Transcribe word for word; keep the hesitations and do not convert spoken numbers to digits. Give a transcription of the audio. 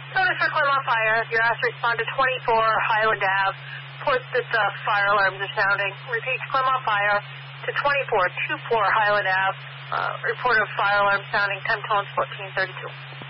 Notice for Claremont Fire. You're asked to respond to twenty-four Highland Ave. Report that the fire alarms are sounding. Repeat, Claremont Fire to twenty-four twenty-four Highland Ave. Uh, report of fire alarm sounding, temp tones fourteen thirty-two.